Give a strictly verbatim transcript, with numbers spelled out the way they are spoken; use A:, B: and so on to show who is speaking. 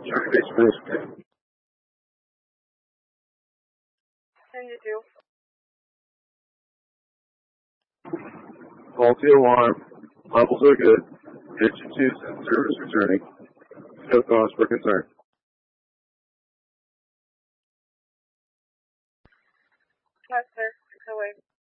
A: Chevy Base Michigan.
B: ten to two.
A: Faulty alarm. Levels are good. Engine two service returning. No cause for concern.
B: Yes, sir. It's away.